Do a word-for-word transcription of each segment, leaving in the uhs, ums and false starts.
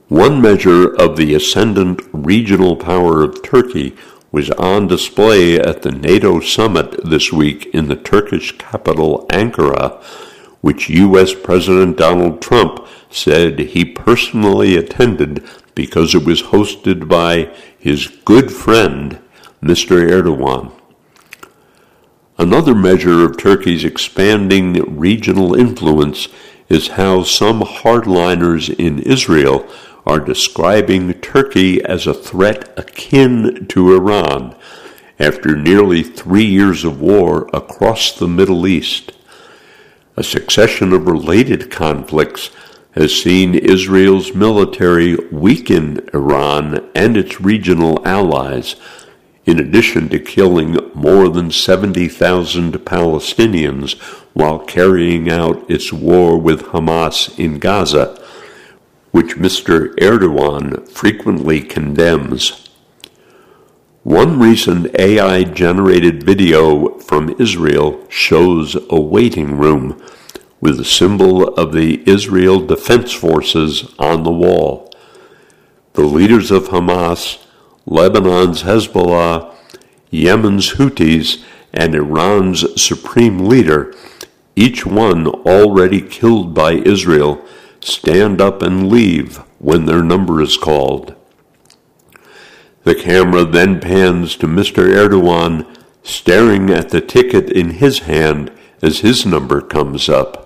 One measure of the ascendant regional power of Turkey was on display at the NATO summit this week in the Turkish capital Ankara, which U S President Donald Trump said he personally attended because it was hosted by his good friend, Mister Erdogan. Another measure of Turkey's expanding regional influence is how some hardliners in Israel are describing Turkey as a threat akin to Iran after nearly three years of war across the Middle East. A succession of related conflicts has seen Israel's military weaken Iran and its regional allies, in addition to killing more than seventy thousand Palestinians while carrying out its war with Hamas in Gaza, which Mister Erdogan frequently condemns. One recent A I-generated video from Israel shows a waiting room with the symbol of the Israel Defense Forces on the wall. The leaders of Hamas, Lebanon's Hezbollah, Yemen's Houthis, and Iran's supreme leader, each one already killed by Israel, stand up and leave when their number is called. The camera then pans to Mister Erdogan, staring at the ticket in his hand as his number comes up.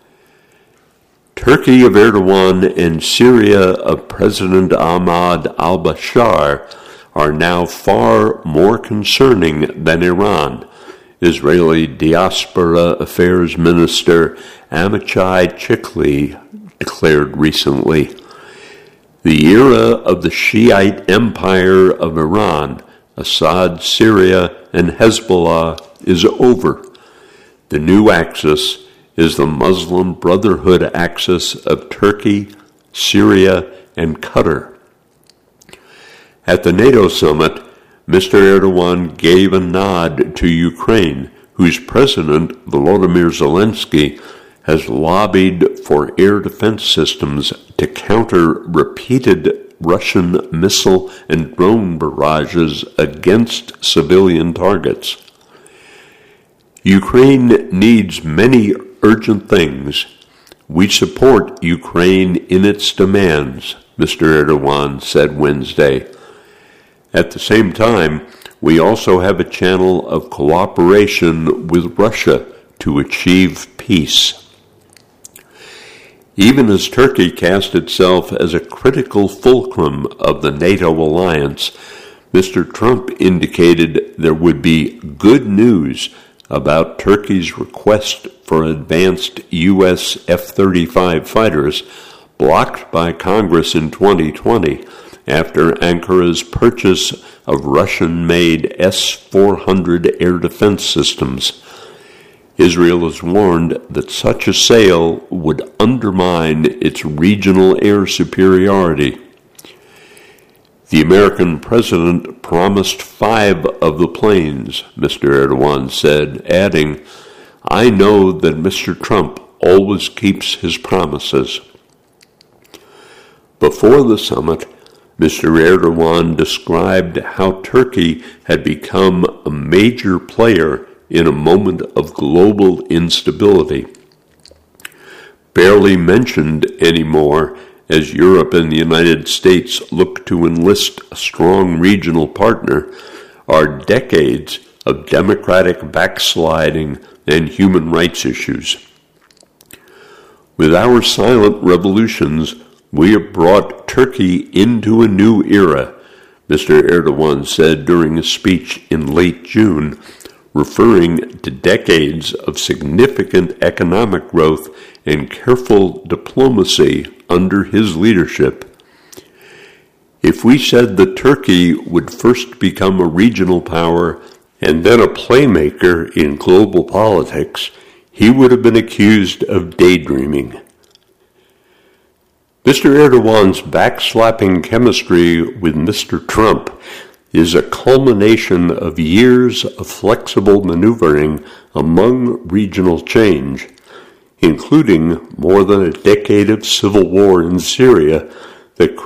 Turkey of Erdogan and Syria of President Ahmad al-Bashar are now far more concerning than Iran, Israeli Diaspora Affairs Minister Amichai Chikli declared recently. The era of the Shiite empire of Iran, Assad, Syria, and Hezbollah is over. The new axis is the Muslim Brotherhood axis of Turkey, Syria, and Qatar. At the NATO summit, Mister Erdogan gave a nod to Ukraine, whose president, Volodymyr Zelensky, has lobbied for air defense systems to counter repeated Russian missile and drone barrages against civilian targets. Ukraine needs many urgent things. We support Ukraine in its demands, Mister Erdogan said Wednesday. At the same time, we also have a channel of cooperation with Russia to achieve peace. Even as Turkey cast itself as a critical fulcrum of the NATO alliance, Mister Trump indicated there would be good news about Turkey's request for advanced U S F thirty-five fighters blocked by Congress in twenty twenty after Ankara's purchase of Russian-made S four hundred air defense systems. Israel has warned that such a sale would undermine its regional air superiority. The American president promised five of the planes, Mister Erdogan said, adding, "I know that Mister Trump always keeps his promises." Before the summit, Mister Erdogan described how Turkey had become a major player in a moment of global instability. Barely mentioned anymore as Europe and the United States look to enlist a strong regional partner, are decades of democratic backsliding and human rights issues. With our silent revolutions, we have brought Turkey into a new era, Mister Erdogan said during a speech in late June, referring to decades of significant economic growth and careful diplomacy under his leadership. If we said that Turkey would first become a regional power and then a playmaker in global politics, he would have been accused of daydreaming. Mister Erdogan's backslapping chemistry with Mister Trump is a culmination of years of flexible maneuvering among regional change, including more than a decade of civil war in Syria that